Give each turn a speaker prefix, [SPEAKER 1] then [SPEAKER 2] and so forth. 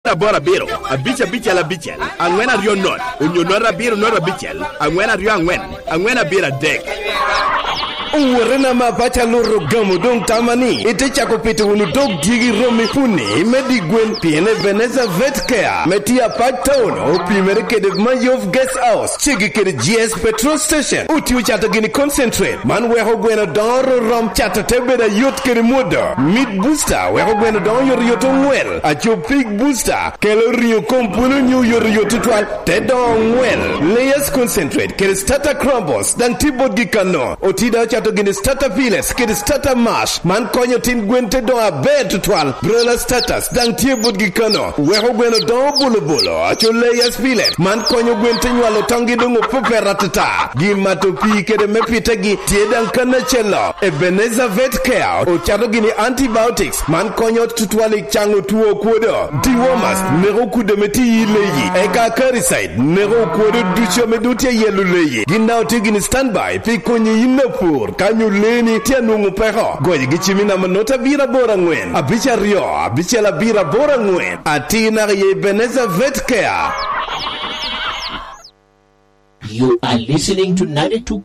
[SPEAKER 1] abora biro, abich abichiel abichiel, ang'wen ariyo not, onyo abiro not abichiel, ang'wen ariyo ang'wen, ang'wen abiro adek.
[SPEAKER 2] Uwere ma pacha loro gamo dong tamani. Ite chako pete unu dog digi romi puni. Medi gwen piene Veneza Vet Care. Meti apart town. Opi merekede Mayov Guest House. Chigi kede GS Petrol Station. Uti uchata gini concentrate. Man weho gwena doro rom chata tebeda yot kede muda. Meat booster. Weho gwena don yor yoto well. Acho pig booster. Kelo rio kompuno nyu yor yoto twal. Te don well. Layers concentrate. Kede starter crumbles. Dan tibot gikano. Otida to gini starter piles, kid starter mash, man konyo tin gwente do a bed to twal, broiler starters, dang tie bud gikano, weho gweno do bolo, acho layers pilet, man konyo gwente nywalo tongi dungo pupe ratata, gimato pi kede mepite gi, tie dang kana chelo, Ebenezer Vet Care, o chato gini antibiotics, man konyo tutwali chango tuo kuodo, dewormers, nero kude meti yileyi, eka caricide, nero kuodo ducho medutia yelu leyi, ginao tigini standby, pi konyi yinapur, kanyu leni tia nungu peho goji gichimina manota bira bora ngwen abicha rio abicha la bira bora ngwen atina ye Ebenezer Vet Care.
[SPEAKER 3] You are listening to 92